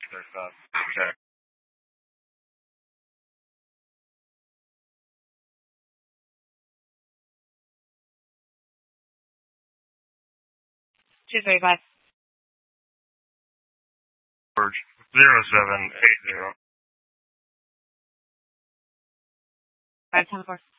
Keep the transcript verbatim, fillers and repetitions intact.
thirty-five. Okay. two thirty-five. George, zero seven eight zero. five ten four.